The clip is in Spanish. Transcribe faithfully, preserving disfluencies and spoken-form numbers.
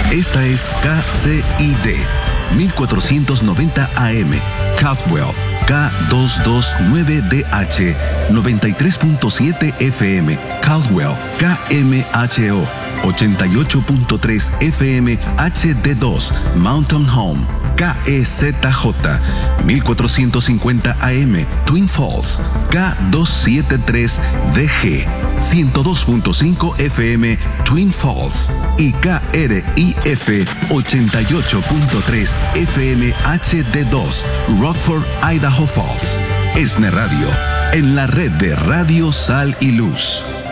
Esta es K C I D mil cuatrocientos noventa A M, Caldwell, K doscientos veintinueve D H, noventa y tres punto siete F M, Caldwell, K M H O, ochenta y ocho punto tres F M H D dos, Mountain Home, K E Z J, mil cuatrocientos cincuenta A M, Twin Falls, K doscientos setenta y tres D G, ciento dos punto cinco F M, Twin Falls, y K R I F ochenta y ocho punto tres F M H D dos, Rockford, Idaho Falls. ESNE Radio, en la red de Radio Sal y Luz.